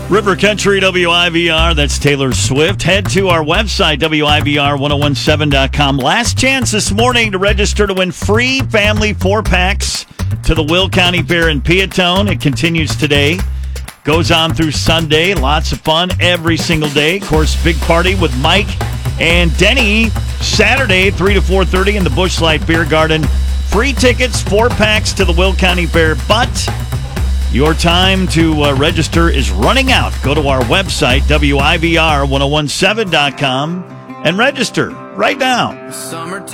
River Country WIVR, that's Taylor Swift. Head to our website, WIVR1017.com. Last chance this morning to register to win free family 4-packs to the Will County Fair in Peatone. It continues today. Goes on through Sunday. Lots of fun every single day. Of course, big party with Mike and Denny Saturday, 3 to 4:30 in the Bushlight Beer Garden. Free tickets, 4-packs to the Will County Fair, but your time to register is running out. Go to our website, WIVR1017.com, and register right now.